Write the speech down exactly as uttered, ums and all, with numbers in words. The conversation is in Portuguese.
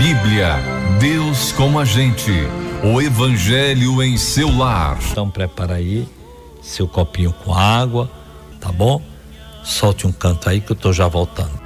Bíblia, Deus com a gente, o Evangelho em seu lar. Então prepara aí seu copinho com água, tá bom? Solte um canto aí que eu tô já voltando.